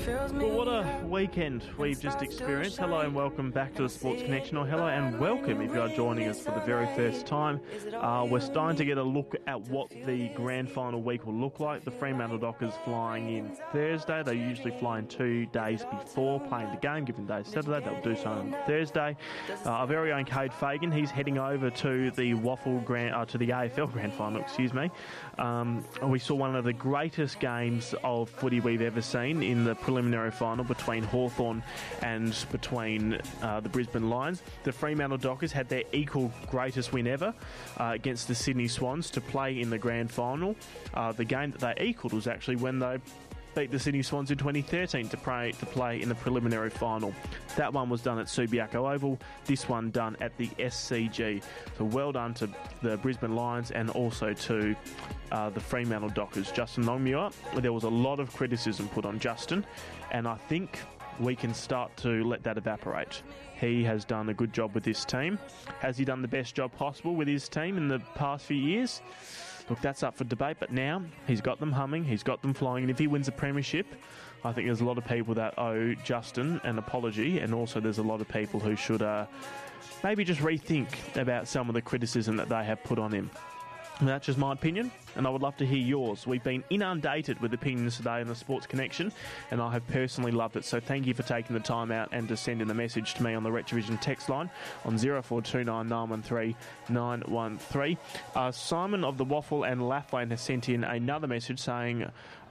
Well, what a weekend we've just experienced. Hello and welcome back to the Sports Connection, or hello and welcome if you are joining us for the very first time. We're starting to get a look at what the grand final week will look like. The Fremantle Dockers flying in Thursday. They usually fly in 2 days before playing the game, given today's Saturday. They'll do so on Thursday. Our very own Cade Fagan, he's heading over to the to the AFL grand final, excuse me. We saw one of the greatest games of footy we've ever seen in the preliminary final between Hawthorn and between the Brisbane Lions. The Fremantle Dockers had their equal greatest win ever against the Sydney Swans to play in the grand final. The game that they equalled was actually when they beat the Sydney Swans in 2013 to play in the preliminary final. That one was done at Subiaco Oval, this one done at the SCG. So well done to the Brisbane Lions and also to the Fremantle Dockers. Justin Longmuir, there was a lot of criticism put on Justin, and I think we can start to let that evaporate. He has done a good job with this team. Has he done the best job possible with his team in the past few years? Look, that's up for debate, but now he's got them humming, he's got them flying, and if he wins a premiership, I think there's a lot of people that owe Justin an apology, and also there's a lot of people who should maybe just rethink about some of the criticism that they have put on him. And that's just my opinion, and I would love to hear yours. We've been inundated with opinions today on the Sports Connection, and I have personally loved it. So thank you for taking the time out and to send in the message to me on the Retrovision text line on 0429 913 913. Simon of the Waffle and Lathlane has sent in another message saying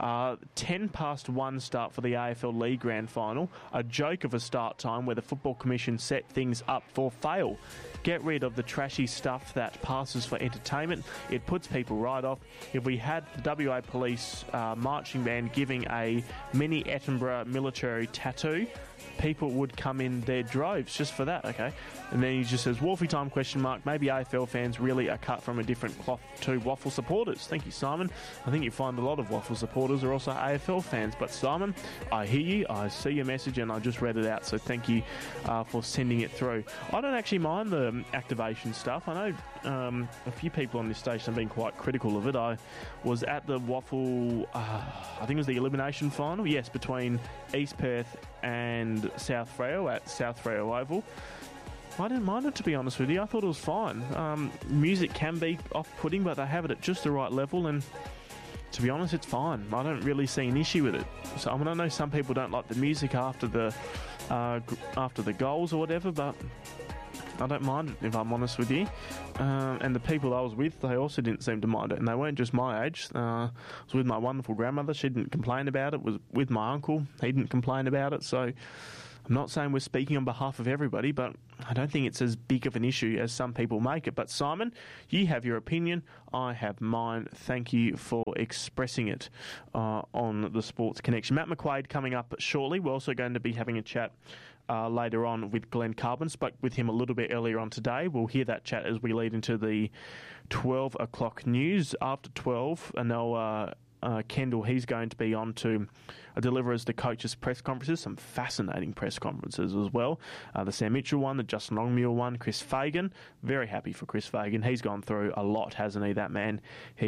1:10 start for the AFL League Grand Final. A joke of a start time where the Football Commission set things up for fail. Get rid of the trashy stuff that passes for entertainment. It puts people right off. If we had the WA Police marching band giving a mini Attenborough military tattoo, people would come in their droves just for that, okay? And then he just says, Wolfie time, question mark. Maybe AFL fans really are cut from a different cloth to Waffle supporters. Thank you, Simon. I think you find a lot of Waffle supporters are also AFL fans. But Simon, I hear you, I see your message, and I just read it out. So thank you for sending it through. I don't actually mind the activation stuff. I know a few people on this station have been quite critical of it. I was at the Waffle, I think it was the elimination final, yes, between East Perth and South Freo at South Freo Oval. I didn't mind it, to be honest with you. I thought it was fine. Music can be off-putting, but they have it at just the right level, and to be honest, it's fine. I don't really see an issue with it. So I know some people don't like the music after the goals or whatever, but I don't mind it, if I'm honest with you. And the people I was with, they also didn't seem to mind it. And they weren't just my age. I was with my wonderful grandmother. She didn't complain about it. Was with my uncle. He didn't complain about it. So I'm not saying we're speaking on behalf of everybody, but I don't think it's as big of an issue as some people make it. But Simon, you have your opinion. I have mine. Thank you for expressing it on the Sports Connection. Matt McQuaid coming up shortly. We're also going to be having a chat later on with Glenn Carbon. Spoke with him a little bit earlier on today. We'll hear that chat as we lead into the 12 o'clock news. After 12, Noah Kendall, he's going to be on to deliver us the coaches' press conferences, some fascinating press conferences as well. The Sam Mitchell one, the Justin Longmuir one, Chris Fagan. Very happy for Chris Fagan. He's gone through a lot, hasn't he, that man?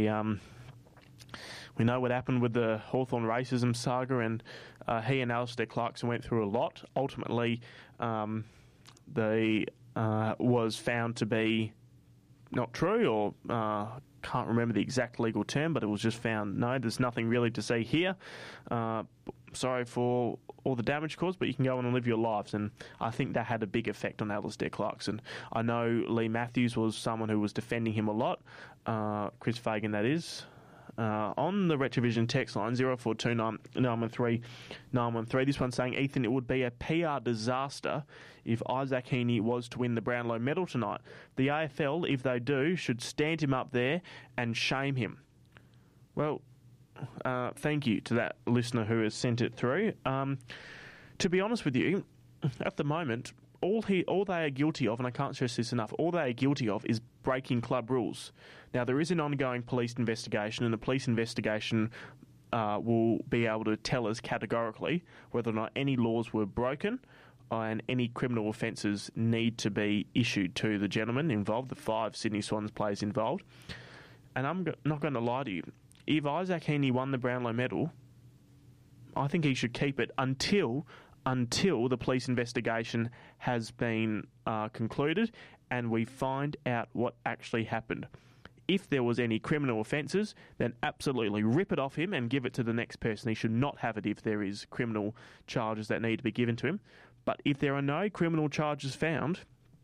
We know what happened with the Hawthorn racism saga, and he and Alistair Clarkson went through a lot. Ultimately, they was found to be not true, or can't remember the exact legal term, but it was just found, no, there's nothing really to see here. Sorry for all the damage caused, but you can go on and live your lives, and I think that had a big effect on Alistair Clarkson. I know Lee Matthews was someone who was defending him a lot, Chris Fagan, that is. On the Retrovision text line 0429 913 913. This one's saying, Ethan, it would be a PR disaster if Isaac Heaney was to win the Brownlow medal tonight. The AFL, if they do, should stand him up there and shame him. Well, thank you to that listener who has sent it through. To be honest with you, at the moment, all they are guilty of, and I can't stress this enough, all they are guilty of is breaking club rules. Now, there is an ongoing police investigation, and the police investigation will be able to tell us categorically whether or not any laws were broken and any criminal offences need to be issued to the gentlemen involved, the 5 Sydney Swans players involved. And I'm not going to lie to you. If Isaac Heaney won the Brownlow medal, I think he should keep it until the police investigation has been concluded and we find out what actually happened. If there was any criminal offences, then absolutely rip it off him and give it to the next person. He should not have it if there is criminal charges that need to be given to him. But if there are no criminal charges found,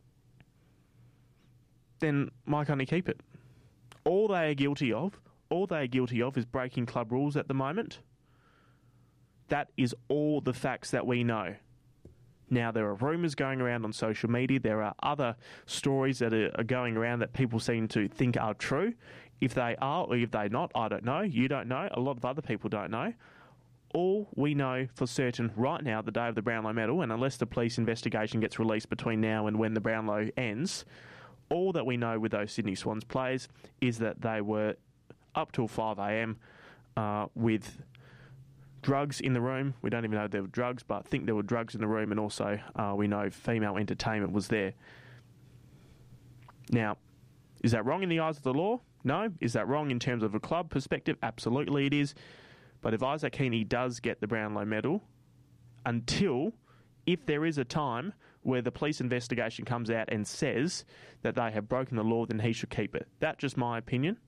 then why can't he keep it? All they are guilty of is breaking club rules at the moment. That is all the facts that we know. Now, there are rumours going around on social media. There are other stories that are going around that people seem to think are true. If they are or if they're not, I don't know. You don't know. A lot of other people don't know. All we know for certain right now, the day of the Brownlow medal, and unless the police investigation gets released between now and when the Brownlow ends, all that we know with those Sydney Swans players is that they were up till 5 a.m. With drugs in the room. We don't even know there were drugs, but think there were drugs in the room, and also we know female entertainment was there. Now, is that wrong in the eyes of the law? No. Is that wrong in terms of a club perspective? Absolutely it is. But if Isaac Heaney does get the Brownlow medal, if there is a time where the police investigation comes out and says that they have broken the law, then he should keep it. That's just my opinion.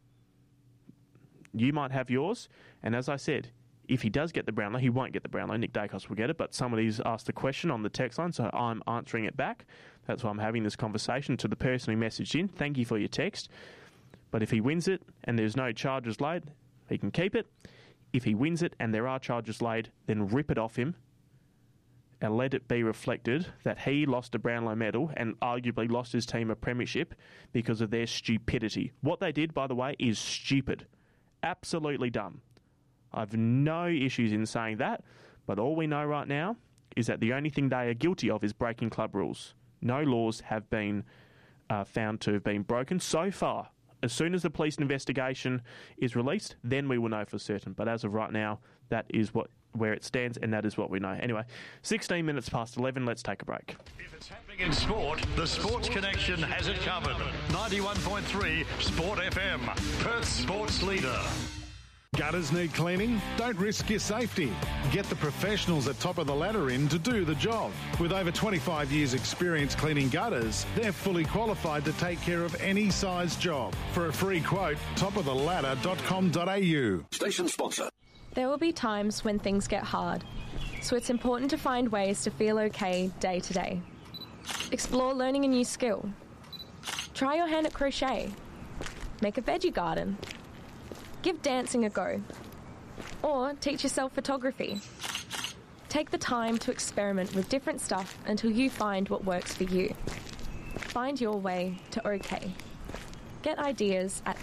You might have yours, and as I said, if he does get the Brownlow, he won't get the Brownlow. Nick Dacos will get it, but somebody's asked a question on the text line, so I'm answering it back. That's why I'm having this conversation to the person who messaged in. Thank you for your text. But if he wins it and there's no charges laid, he can keep it. If he wins it and there are charges laid, then rip it off him and let it be reflected that he lost a Brownlow medal and arguably lost his team a premiership because of their stupidity. What they did, by the way, is stupid. Absolutely dumb. I've no issues in saying that, but all we know right now is that the only thing they are guilty of is breaking club rules. No laws have been found to have been broken so far. As soon as the police investigation is released, then we will know for certain. But as of right now, that is where it stands, and that is what we know. Anyway, 16 minutes past 11, let's take a break. If it's happening in sport, the Sports Connection has it covered. 91.3 Sport FM, Perth's sports leader. Gutters need cleaning? Don't risk your safety. Get the professionals at Top of the Ladder in to do the job. With over 25 years' experience cleaning gutters, they're fully qualified to take care of any size job. For a free quote, topoftheladder.com.au. Station sponsor. There will be times when things get hard, so it's important to find ways to feel okay day to day. Explore learning a new skill. Try your hand at crochet. Make a veggie garden. Give dancing a go. Or teach yourself photography. Take the time to experiment with different stuff until you find what works for you. Find your way to OK. Get ideas at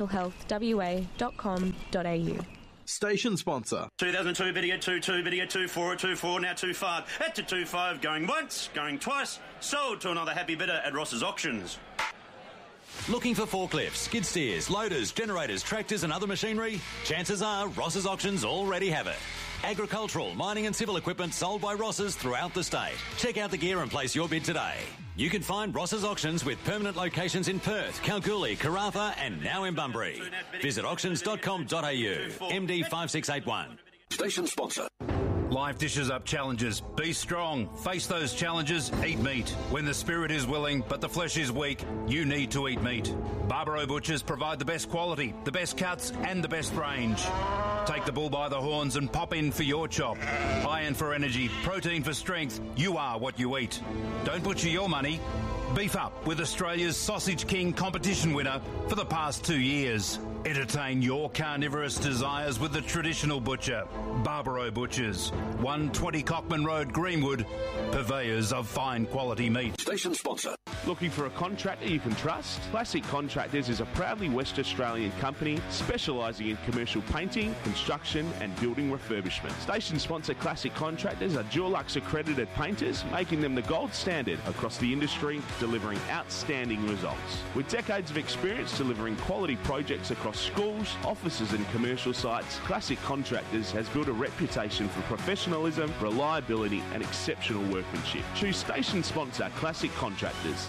thinkmentalhealthwa.com.au. Station sponsor. 2002 video 22, video 24, 24, now 25. At to 25, going once, going twice. Sold to another happy bidder at Ross's Auctions. Looking for forklifts, skid steers, loaders, generators, tractors and other machinery? Chances are Ross's Auctions already have it. Agricultural, mining and civil equipment sold by Ross's throughout the state. Check out the gear and place your bid today. You can find Ross's Auctions with permanent locations in Perth, Kalgoorlie, Karratha and now in Bunbury. Visit auctions.com.au. MD 5681. Station sponsor. Life dishes up challenges. Be strong. Face those challenges. Eat meat. When the spirit is willing, but the flesh is weak, you need to eat meat. Barbaro Butchers provide the best quality, the best cuts, and the best range. Take the bull by the horns and pop in for your chop. Iron for energy, protein for strength. You are what you eat. Don't butcher your money. Beef up with Australia's Sausage King competition winner for the past 2 years. Entertain your carnivorous desires with the traditional butcher, Barbaro Butchers, 120 Cockman Road, Greenwood, purveyors of fine quality meat. Station sponsor. Looking for a contractor you can trust? Classic Contractors is a proudly West Australian company specialising in commercial painting, construction and building refurbishment. Station sponsor Classic Contractors are Dulux accredited painters, making them the gold standard across the industry, delivering outstanding results. With decades of experience delivering quality projects across schools, offices and commercial sites, Classic Contractors has built a reputation for professionalism, reliability and exceptional workmanship. Choose station sponsor Classic Contractors.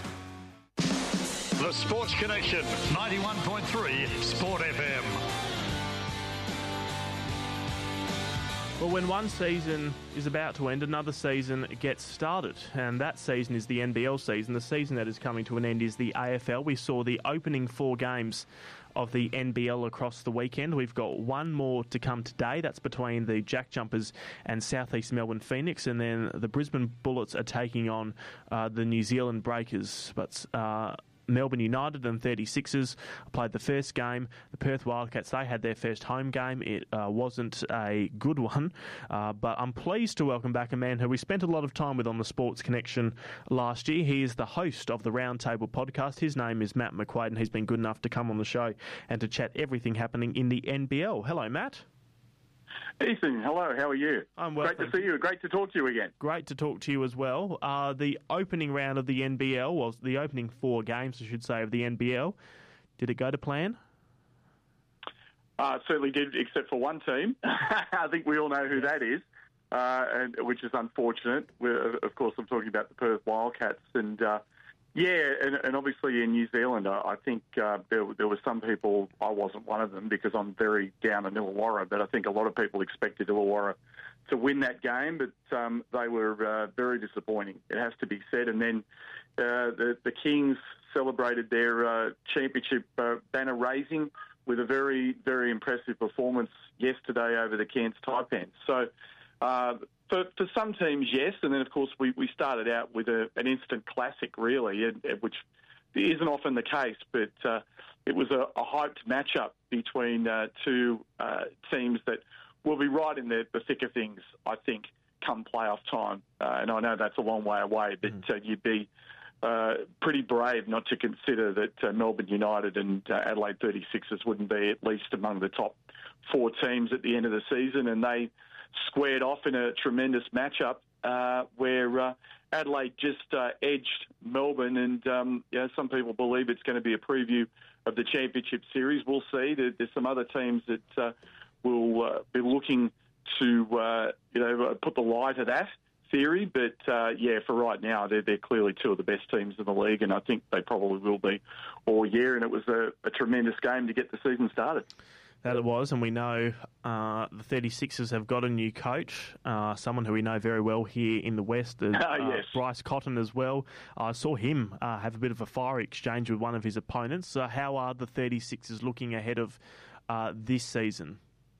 The Sports Connection, 91.3 Sport FM. Well, when one season is about to end, another season gets started. And that season is the NBL season. The season that is coming to an end is the AFL. We saw the opening 4 games of the NBL across the weekend. We've got one more to come today. That's between the Jack Jumpers and South East Melbourne Phoenix. And then the Brisbane Bullets are taking on the New Zealand Breakers. But Melbourne United and 36ers played the first game. The Perth Wildcats, they had their first home game. It wasn't a good one, but I'm pleased to welcome back a man who we spent a lot of time with on the Sports Connection last year. He is the host of the Roundtable podcast. His name is Matt McQuaid, and he's been good enough to come on the show and to chat everything happening in the NBL. Hello, Matt. Ethan, hello, how are you? I'm well. Great to see you. Great to talk to you again. Great to talk to you as well. The opening round of the NBL, well, the opening 4 games, I should say, of the NBL, did it go to plan? Certainly did, except for one team. I think we all know who that is, and which is unfortunate. Of course, I'm talking about the Perth Wildcats. And and obviously in New Zealand, I think there were some people, I wasn't one of them because I'm very down on Illawarra, but I think a lot of people expected Illawarra to win that game, but they were very disappointing, it has to be said. And then the Kings celebrated their championship banner raising with a very, very impressive performance yesterday over the Cairns Taipans. So for some teams, yes, and then, of course, we started out with an instant classic, really, which isn't often the case, but it was a hyped matchup between 2 teams that will be right in the thick of things, I think, come playoff time. And I know that's a long way away, but you'd be pretty brave not to consider that Melbourne United and Adelaide 36ers wouldn't be at least among the top 4 teams at the end of the season, and they squared off in a tremendous matchup where Adelaide just edged Melbourne, and some people believe it's going to be a preview of the championship series. We'll see. There's some other teams that will be looking to put the lie to that theory, but for right now, they're clearly 2 of the best teams in the league, and I think they probably will be all year. And it was a tremendous game to get the season started. That it was, and we know the 36ers have got a new coach, someone who we know very well here in the West, yes. Bryce Cotton as well. I saw him have a bit of a fiery exchange with one of his opponents. How are the 36ers looking ahead of this season?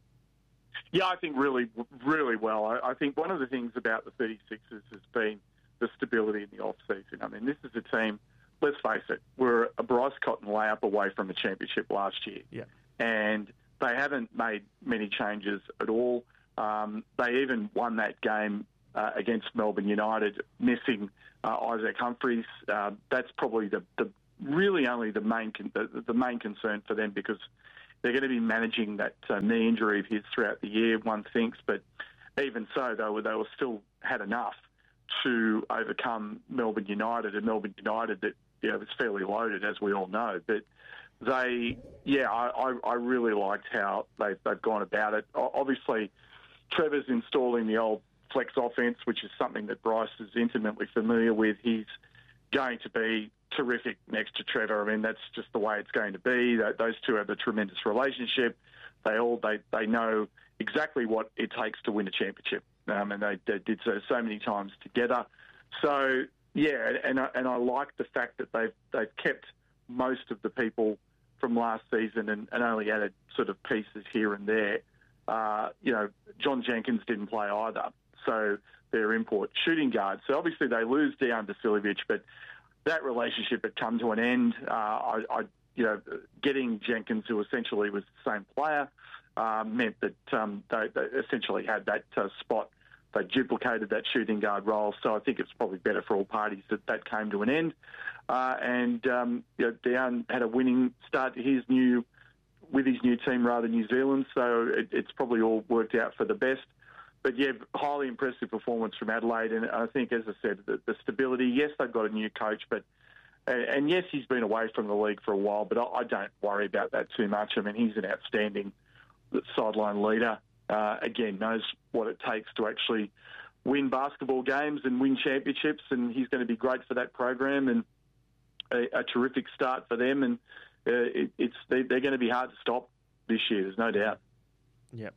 Yeah, I think really, really well. I think one of the things about the 36ers has been the stability in the off-season. I mean, this is a team, let's face it, we're a Bryce Cotton layup away from the championship last year. Yeah. And they haven't made many changes at all. They even won that game against Melbourne United, missing Isaac Humphries. That's probably the really only the main concern for them, because they're going to be managing that knee injury of his throughout the year, one thinks. But even so, they were still had enough to overcome Melbourne United, and Melbourne United that was fairly loaded, as we all know. But I really liked how they've gone about it. Obviously, Trevor's installing the old flex offense, which is something that Bryce is intimately familiar with. He's going to be terrific next to Trevor. I mean, that's just the way it's going to be. Those 2 have a tremendous relationship. They know exactly what it takes to win a championship, and they did so many times together. So and I like the fact that they've kept most of the people from last season and only added sort of pieces here and there. John Jenkins didn't play either, so their import shooting guard. So obviously they lose Dejan Vasiljevic, but that relationship had come to an end. Getting Jenkins, who essentially was the same player, meant that they essentially had that spot. They duplicated that shooting guard role, so I think it's probably better for all parties that came to an end. Dejan had a winning start to his new team rather than New Zealand, so it's probably all worked out for the best. But highly impressive performance from Adelaide, and I think, as I said, the stability. Yes, they've got a new coach, and yes, he's been away from the league for a while, but I don't worry about that too much. I mean, he's an outstanding sideline leader. Again, knows what it takes to actually win basketball games and win championships, and he's going to be great for that program, and a terrific start for them. And they're going to be hard to stop this year, there's no doubt. Yep.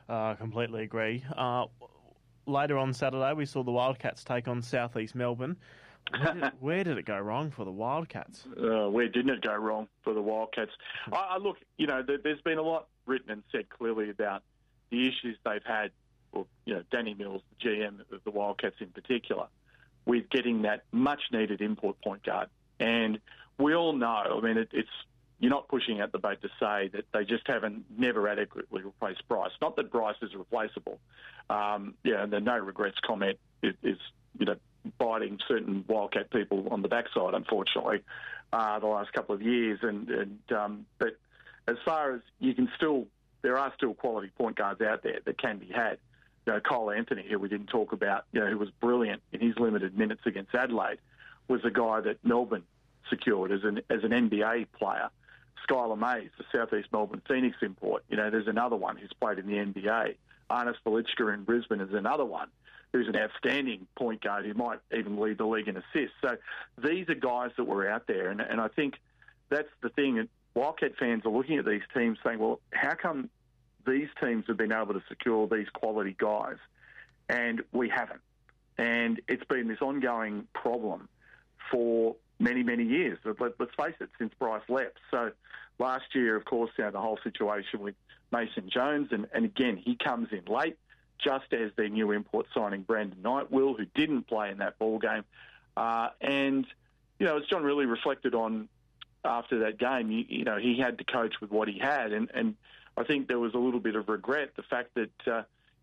Completely agree. Later on Saturday, we saw the Wildcats take on South East Melbourne. Where did it go wrong for the Wildcats? Where didn't it go wrong for the Wildcats? Look, there's been a lot written and said clearly about the issues they've had, or Danny Mills, the GM of the Wildcats in particular, with getting that much-needed import point guard. And we all know, it's you're not pushing out the boat to say that they just never adequately replaced Bryce. Not that Bryce is replaceable. The no regrets comment is biting certain Wildcat people on the backside, unfortunately, the last couple of years. But as far as there are still quality point guards out there that can be had. Cole Anthony, who we didn't talk about, who was brilliant in his limited minutes against Adelaide, was the guy that Melbourne secured as an NBA player. Skylar Mays, the South East Melbourne Phoenix import. There's another one who's played in the NBA. Arnas Velichka in Brisbane is another one who's an outstanding point guard who might even lead the league in assists. So these are guys that were out there, and I think that's the thing. Wildcat fans are looking at these teams saying, well, how come these teams have been able to secure these quality guys and we haven't? And it's been this ongoing problem for many, many years. Let's face it, since Bryce left. So last year, of course, the whole situation with Mason Jones, and again, he comes in late, just as their new import signing, Brandon Knight, who didn't play in that ball game. And as John really reflected on after that game, he had to coach with what he had. And I think there was a little bit of regret, the fact that, that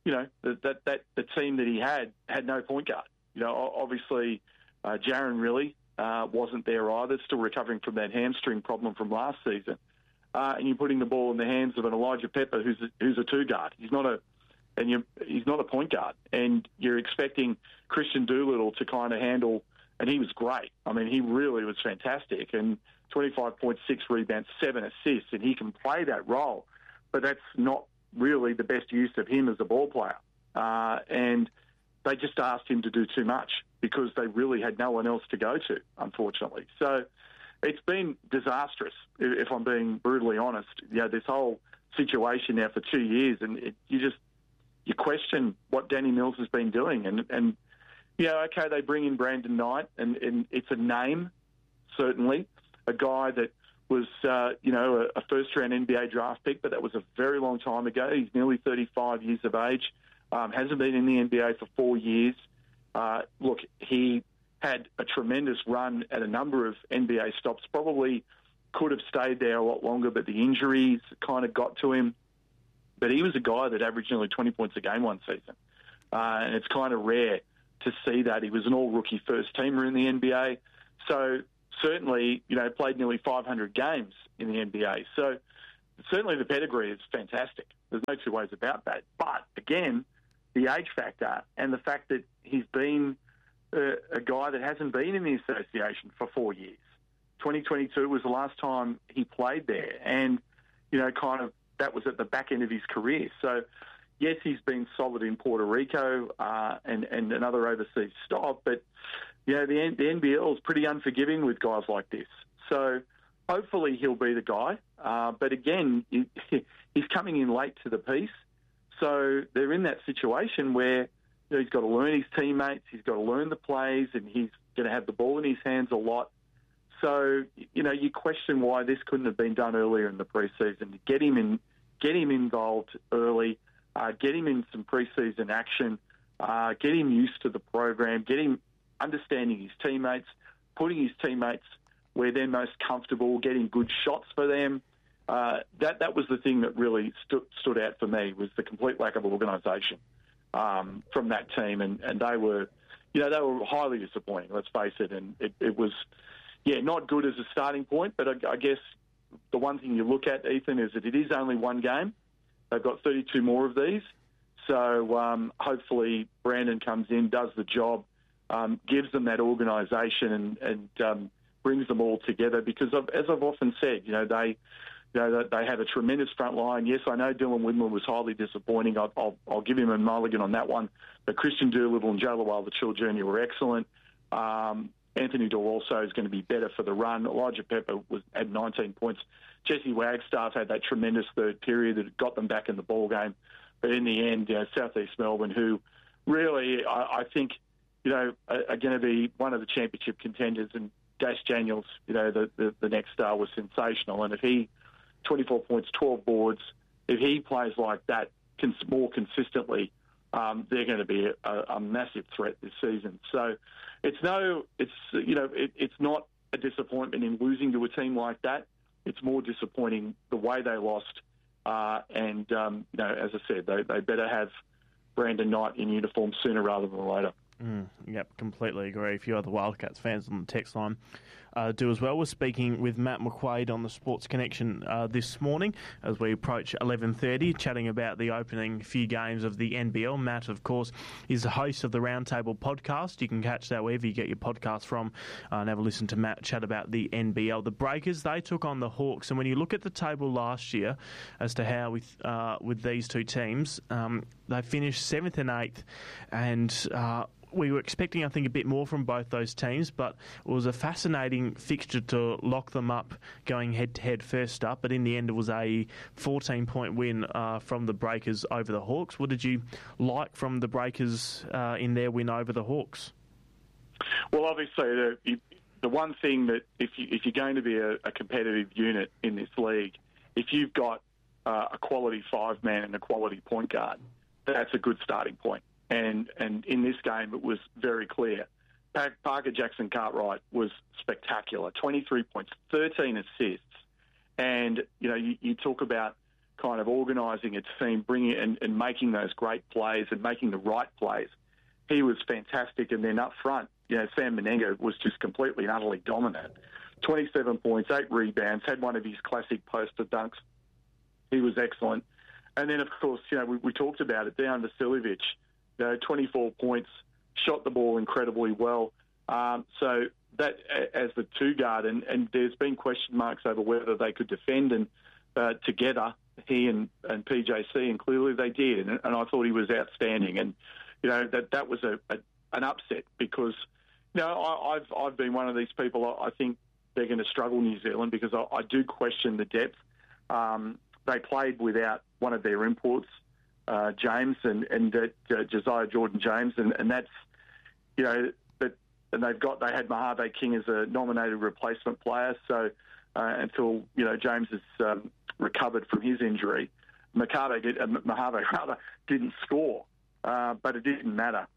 the team that he had no point guard. Obviously, Jaron really wasn't there either, still recovering from that hamstring problem from last season. And you're putting the ball in the hands of an Elijah Pepper who's a two-guard. He's not a point guard. And you're expecting Christian Doolittle to kind of handle, and he was great. He really was fantastic. And 25.6 rebounds, 7 assists, and he can play that role. But that's not really the best use of him as a ball player. And they just asked him to do too much because they really had no one else to go to, unfortunately. So it's been disastrous, if I'm being brutally honest. This whole situation now for 2 years, and you question what Danny Mills has been doing. And okay, they bring in Brandon Knight, and it's a name, certainly, a guy that was, a first-round NBA draft pick, but that was a very long time ago. He's nearly 35 years of age, hasn't been in the NBA for 4 years. Look, he had a tremendous run at a number of NBA stops, probably could have stayed there a lot longer, but the injuries kind of got to him. But he was a guy that averaged nearly 20 points a game one season. And it's kind of rare to see that. He was an all-rookie first-teamer in the NBA. So certainly, played nearly 500 games in the NBA. So certainly the pedigree is fantastic. There's no two ways about that. But, again, the age factor and the fact that he's been a guy that hasn't been in the association for 4 years. 2022 was the last time he played there. And, kind of that was at the back end of his career. So, yes, he's been solid in Puerto Rico and another overseas stop, but the NBL is pretty unforgiving with guys like this. So hopefully he'll be the guy. But again, he's coming in late to the piece. So they're in that situation where he's got to learn his teammates, he's got to learn the plays, and he's going to have the ball in his hands a lot. So, you question why this couldn't have been done earlier in the preseason, to get him involved early, get him in some preseason action, get him used to the program, get him understanding his teammates, putting his teammates where they're most comfortable, getting good shots for them. That was the thing that really stood out for me, was the complete lack of organisation from that team, and they were highly disappointing. Let's face it, and it was not good as a starting point. But I guess the one thing you look at, Ethan, is that it is only one game. They've got 32 more of these, so hopefully Brandon comes in, does the job, gives them that organisation, and brings them all together. Because as I've often said, they have a tremendous front line. Yes, I know Dylan Widmer was highly disappointing. I'll give him a mulligan on that one. But Christian Doolittle and Joe Lawal Jr. were excellent. Anthony Dorr also is going to be better for the run. Elijah Pepper had 19 points. Jesse Wagstaff had that tremendous third period that got them back in the ball game. But in the end, South East Melbourne, who really, I think, are going to be one of the championship contenders, and Dash Daniels, the next star, was sensational. And if he, 24 points, 12 boards, if he plays like that more consistently, they're going to be a massive threat this season. So it's not a disappointment in losing to a team like that. It's more disappointing the way they lost. And as I said, they better have Brandon Knight in uniform sooner rather than later. Yep, completely agree. A few other Wildcats fans on the text line do as well. We're speaking with Matt McQuaid on the Sports Connection this morning as we approach 11:30, chatting about the opening few games of the NBL. Matt, of course, is the host of the Roundtable podcast. You can catch that wherever you get your podcast from and have a listen to Matt chat about the NBL. The Breakers, they took on the Hawks, and when you look at the table last year as to how with these two teams, they finished 7th and 8th, and we were expecting, I think, a bit more from both those teams, but it was a fascinating fixture to lock them up going head-to-head first up, but in the end it was a 14-point win from the Breakers over the Hawks. What did you like from the Breakers in their win over the Hawks? Well, obviously, the one thing that if you're going to be a competitive unit in this league, if you've got a quality 5-man and a quality point guard, that's a good starting point. And in this game, it was very clear. Parker Jackson Cartwright was spectacular. 23 points, 13 assists. And, you talk about kind of organising a team, bringing and making those great plays and making the right plays. He was fantastic. And then up front, Sam Menenga was just completely and utterly dominant. 27 points, 8 rebounds, had one of his classic poster dunks. He was excellent. And then, of course, we talked about it, down to Silivic. 24 points, shot the ball incredibly well. So that as the two guard, and there's been question marks over whether they could defend, and together, he and PJC, and clearly they did. And I thought he was outstanding. And, that was an upset because, I've been one of these people. I think they're going to struggle, New Zealand, because I do question the depth. They played without one of their imports, James and Josiah Jordan-James, and that's and they had Mojave King as a nominated replacement player. So until James has recovered from his injury, Mojave didn't score, but it didn't matter.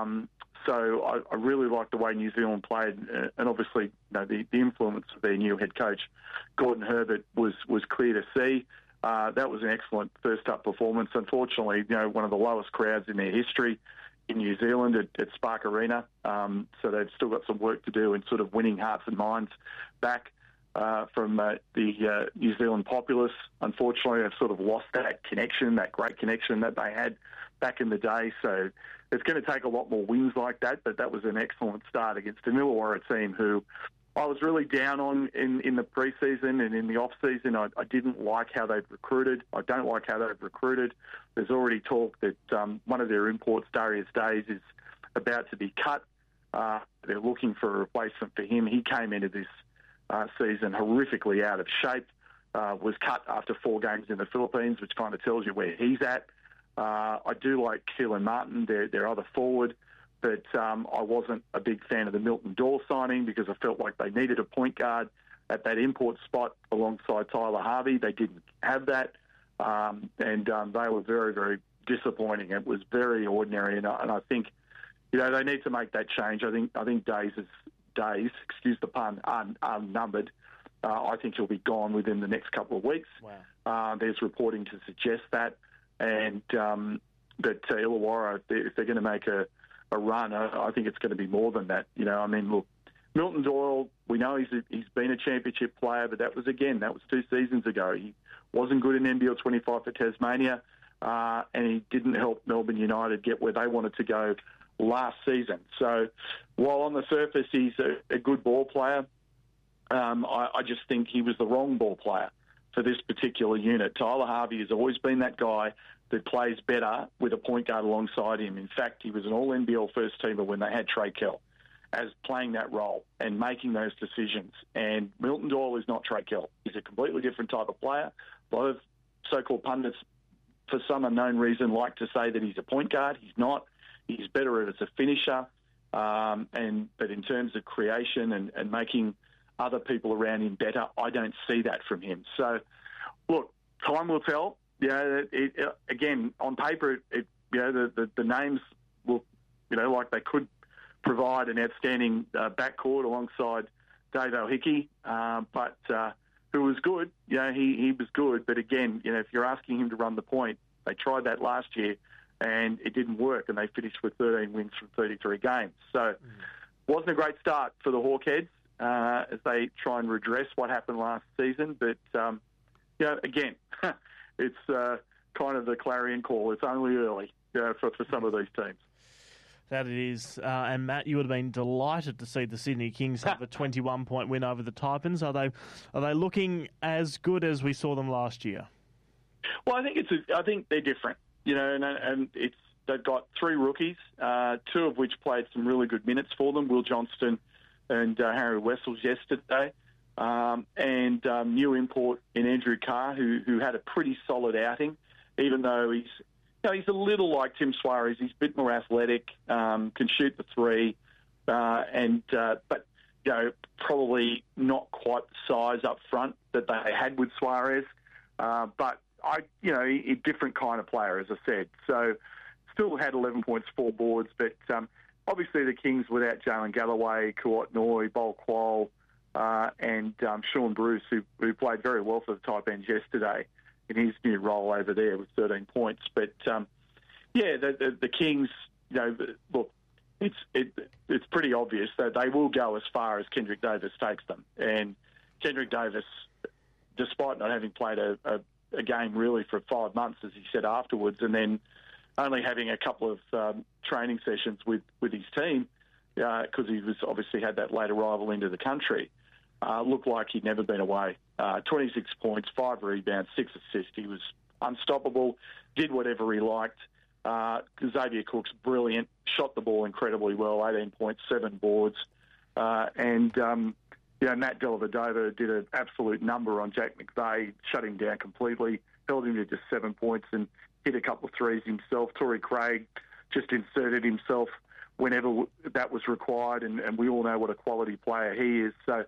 So I really liked the way New Zealand played, and obviously the influence of their new head coach, Gordon Herbert, was clear to see. That was an excellent first-up performance. Unfortunately, one of the lowest crowds in their history in New Zealand at Spark Arena. So they've still got some work to do in sort of winning hearts and minds back from the New Zealand populace. Unfortunately, they've sort of lost that connection, that great connection that they had back in the day. So it's going to take a lot more wins like that, but that was an excellent start against the Illawarra team, who I was really down on in the pre-season and in the off-season. I didn't like how they've recruited. I don't like how they've recruited. There's already talk that one of their imports, Darius Days, is about to be cut. They're looking for a replacement for him. He came into this season horrifically out of shape, was cut after 4 games in the Philippines, which kind of tells you where he's at. I do like Keelan Martin, their other forward. But I wasn't a big fan of the Milton Doyle signing because I felt like they needed a point guard at that import spot alongside Tyler Harvey. They didn't have that, and they were very, very disappointing. It was very ordinary, and I think they need to make that change. I think days, excuse the pun, are numbered. I think he'll be gone within the next couple of weeks. Wow. There's reporting to suggest that, and that Illawarra, if they're going to make a run, I think it's going to be more than that. Look, Milton Doyle, we know he's been a championship player, but that was 2 seasons ago. He wasn't good in NBL 25 for Tasmania, and he didn't help Melbourne United get where they wanted to go last season. So while on the surface he's a good ball player, I just think he was the wrong ball player for this particular unit. Tyler Harvey has always been that guy that plays better with a point guard alongside him. In fact, he was an all-NBL first-teamer when they had Trey Kell as playing that role and making those decisions. And Milton Doyle is not Trey Kell. He's a completely different type of player. A lot of so-called pundits for some unknown reason, like to say that he's a point guard. He's not. He's better as a finisher. But in terms of creation and making other people around him better, I don't see that from him. So, look, time will tell. Again, on paper, the names will, like they could provide an outstanding backcourt alongside Dave O'Hickey, but who was good. He was good. But again, if you're asking him to run the point, they tried that last year and it didn't work, and they finished with 13 wins from 33 games. So wasn't a great start for the Hawkheads as they try and redress what happened last season. But, again, it's kind of the clarion call. It's only early for some of these teams. That it is. And Matt, you would have been delighted to see the Sydney Kings have a 21-point win over the Taipans. Are they looking as good as we saw them last year? Well, I think they're different. And they've got 3 rookies, 2 of which played some really good minutes for them, Will Johnston and Harry Wessels yesterday, and new import in Andrew Carr, who had a pretty solid outing, even though he's a little like Tim Suarez. He's a bit more athletic, can shoot the 3, but probably not quite the size up front that they had with Suarez. But a different kind of player, as I said. So still had 11 points, 4 boards, but obviously the Kings without Jalen Galloway, Kuot Noi, Bol Kuol, and Sean Bruce, who played very well for the Taipans yesterday in his new role over there with 13 points. But, the Kings, look, it's pretty obvious that they will go as far as Kendrick Davis takes them. And Kendrick Davis, despite not having played a game really for 5 months, as he said afterwards, and then only having a couple of training sessions with his team, because he was obviously had that late arrival into the country, looked like he'd never been away. 26 points, 5 rebounds, 6 assists. He was unstoppable, did whatever he liked. Xavier Cook's brilliant, shot the ball incredibly well, 18 points, 7 boards. Matt Dellavedova did an absolute number on Jack McVeigh, shut him down completely, held him to just 7 points and hit a couple of threes himself. Torrey Craig just inserted himself whenever that was required, and we all know what a quality player he is. So,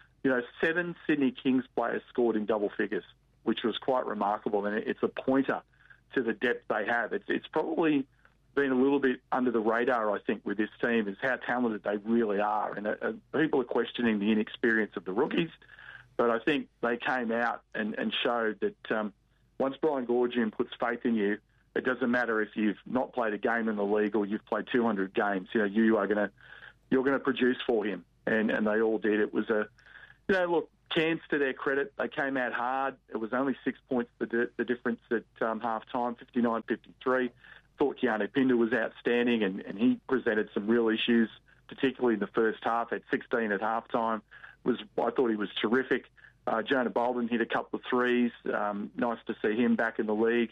7 Sydney Kings players scored in double figures, which was quite remarkable, and it's a pointer to the depth they have. It's probably been a little bit under the radar, I think, with this team, is how talented they really are. And people are questioning the inexperience of the rookies, but I think they came out and showed that once Brian Goorjian puts faith in you, it doesn't matter if you've not played a game in the league or you've played 200 games. You're going to produce for him, and they all did. It was look, Cairns, to their credit, they came out hard. It was only 6 points the difference at half-time, 59-53. Thought Keanu Pinder was outstanding, and he presented some real issues, particularly in the first half. At 16 at halftime, I thought he was terrific. Jonah Bolden hit a couple of threes. Nice to see him back in the league.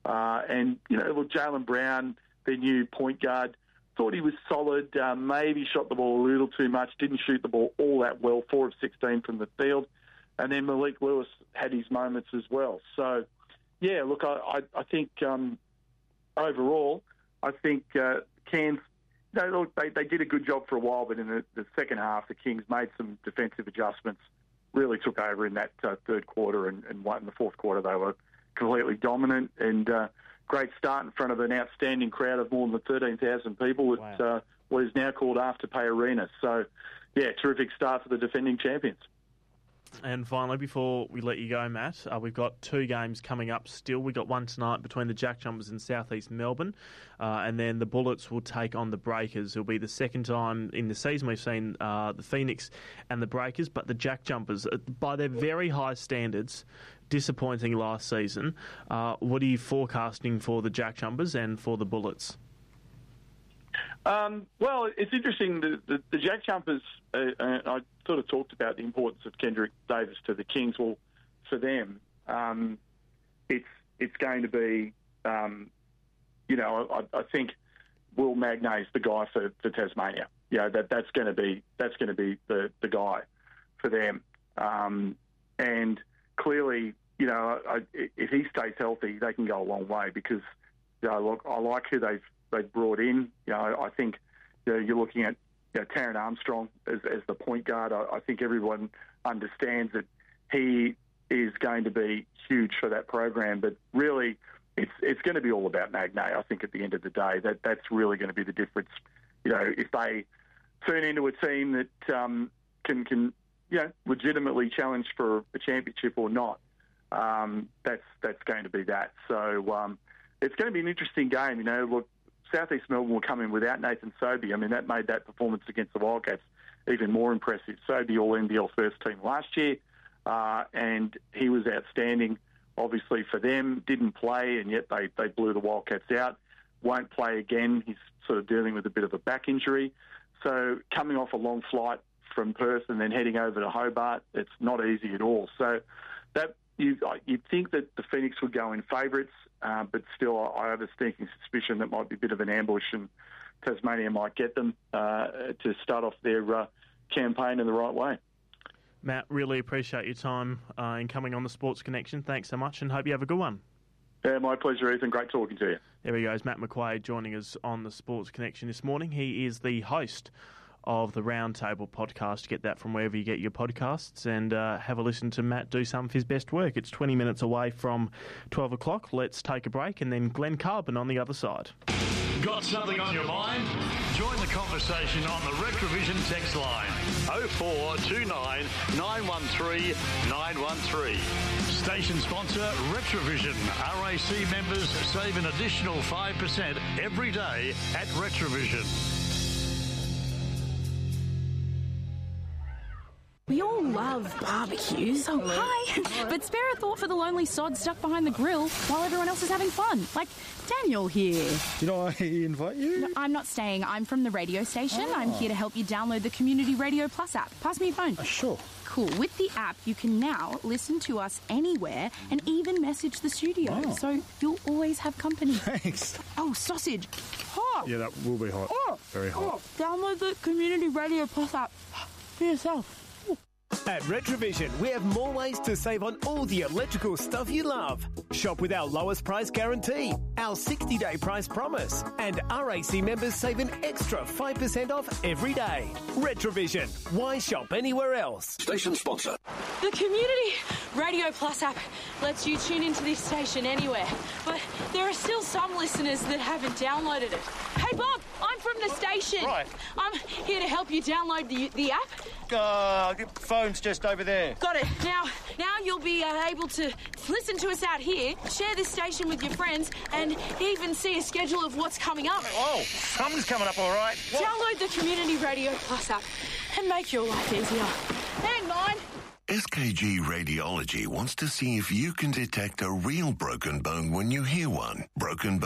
Jaylen Brown, their new point guard, thought he was solid. Maybe shot the ball a little too much. Didn't shoot the ball all that well. 4 of 16 from the field, and then Malik Lewis had his moments as well. So, yeah, look, I think. Overall, I think Cairns, they did a good job for a while, but in the second half, the Kings made some defensive adjustments, really took over in that third quarter, and in the fourth quarter they were completely dominant, and great start in front of an outstanding crowd of more than 13,000 people at what is now called Afterpay Arena. So, yeah, terrific start for the defending champions. And finally, before we let you go, Matt, we've got 2 games coming up still. We've got one tonight between the Jack Jumpers and South East Melbourne, and then the Bullets will take on the Breakers. It'll be the second time in the season we've seen the Phoenix and the Breakers, but the Jack Jumpers, by their very high standards, disappointing last season. What are you forecasting for the Jack Jumpers and for the Bullets? Well, it's interesting. The Jack Jumpers, I sort of talked about the importance of Kendrick Davis to the Kings. Well, for them, it's going to be, I think Will Magnay's the guy for Tasmania. That's going to be the guy for them. And clearly, if he stays healthy, they can go a long way because, look, I like who they've brought in. I think you're looking at Taron Armstrong as the point guard. I think everyone understands that he is going to be huge for that program, but really it's going to be all about Magnay. I think at the end of the day, that's really going to be the difference. If they turn into a team that can legitimately challenge for a championship or not, that's going to be that. So it's going to be an interesting game. Look, South East Melbourne will come in without Nathan Sobey. I mean, that made that performance against the Wildcats even more impressive. Sobey All-NBL first team last year, and he was outstanding, obviously, for them. Didn't play, and yet they blew the Wildcats out. Won't play again. He's sort of dealing with a bit of a back injury. So coming off a long flight from Perth and then heading over to Hobart, it's not easy at all. So that you'd think that the Phoenix would go in favourites, but still I have a sneaking suspicion that might be a bit of an ambush and Tasmania might get them to start off their campaign in the right way. Matt, really appreciate your time in coming on the Sports Connection. Thanks so much and hope you have a good one. Yeah, my pleasure, Ethan. Great talking to you. There he goes, Matt McQuaid joining us on the Sports Connection this morning. He is the host of the Roundtable podcast. Get that from wherever you get your podcasts and have a listen to Matt do some of his best work. It's 20 minutes away from 12 o'clock. Let's take a break and then Glenn Carbon on the other side. Got something on your mind? Join the conversation on the Retrovision text line 0429 913 913. Station sponsor Retrovision. RAC members save an additional 5% every day at Retrovision. We all love barbecues. Oh, hi. But spare a thought for the lonely sod stuck behind the grill while everyone else is having fun. Like Daniel here. Did I invite you? No, I'm not staying. I'm from the radio station. Oh. I'm here to help you download the Community Radio Plus app. Pass me your phone. Sure. Cool. With the app, you can now listen to us anywhere and even message the studio. Oh. So you'll always have company. Thanks. Oh, sausage. Hot. Yeah, that will be hot. Oh. Very hot. Oh. Download the Community Radio Plus app for yourself. At Retrovision, we have more ways to save on all the electrical stuff you love. Shop with our lowest price guarantee, our 60-day price promise, and RAC members save an extra 5% off every day. Retrovision. Why shop anywhere else? Station sponsor. The Community Radio Plus app lets you tune into this station anywhere, but there are still some listeners that haven't downloaded it. Hey, Bob, I'm from the station. Right. I'm here to help you download the app. Phone's just over there. Got it. Now you'll be able to listen to us out here, share this station with your friends, and even see a schedule of what's coming up. Oh, something's coming up all right. What? Download the Community Radio Plus app and make your life easier. And mine. SKG Radiology wants to see if you can detect a real broken bone when you hear one. Broken bone